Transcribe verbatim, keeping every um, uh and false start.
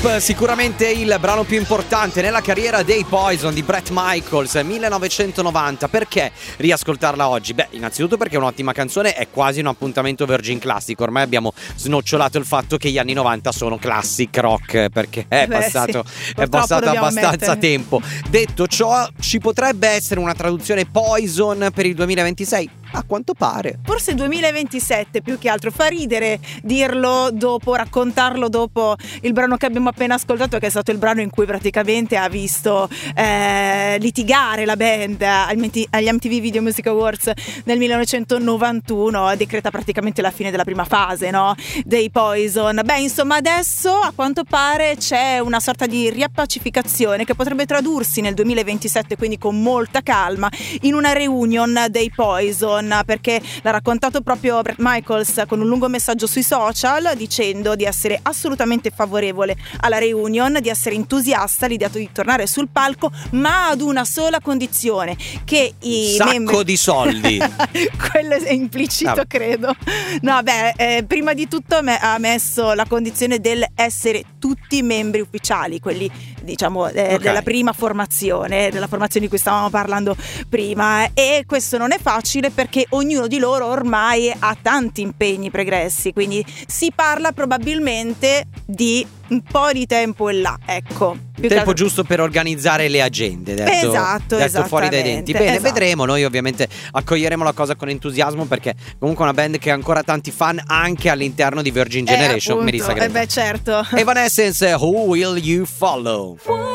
Up, sicuramente il brano più importante nella carriera dei Poison di Bret Michaels, millenovecentonovanta. Perché riascoltarla oggi? Beh, innanzitutto perché è un'ottima canzone, è quasi un appuntamento Virgin Classic. Ormai abbiamo snocciolato il fatto che gli anni novanta sono classic rock, perché è Beh, passato, sì, è passato abbastanza mettere. tempo. Detto ciò, ci potrebbe essere una traduzione Poison per il duemilaventisei? A quanto pare. Forse duemilaventisette più che altro. Fa ridere dirlo dopo, raccontarlo dopo il brano che abbiamo appena ascoltato, che è stato il brano in cui praticamente ha visto eh, litigare la band agli M T V Video Music Awards nel millenovecentonovantuno. Decreta praticamente la fine della prima fase, no? Dei Poison. Beh, insomma, adesso a quanto pare c'è una sorta di riappacificazione che potrebbe tradursi nel duemilaventisette, quindi con molta calma, in una reunion dei Poison, perché l'ha raccontato proprio Bret Michaels con un lungo messaggio sui social, dicendo di essere assolutamente favorevole alla reunion, di essere entusiasta all'idea di tornare sul palco, ma ad una sola condizione: che i sacco membri... di soldi. Quello è implicito, ah. credo. No, beh, eh, prima di tutto ha messo la condizione del essere tutti membri ufficiali, quelli diciamo eh, okay. della prima formazione, della formazione di cui stavamo parlando prima, e questo non è facile perché ognuno di loro ormai ha tanti impegni pregressi, quindi si parla probabilmente di un po' di tempo in là, ecco. Più Tempo che... giusto per organizzare le agende, detto, esatto, detto fuori dai denti. Bene, esatto. Vedremo, noi ovviamente accoglieremo la cosa con entusiasmo, perché comunque è una band che ha ancora tanti fan anche all'interno di Virgin Generation, eh, Melissa Greta. Eh beh, certo. Evanescence, Who Will You Follow?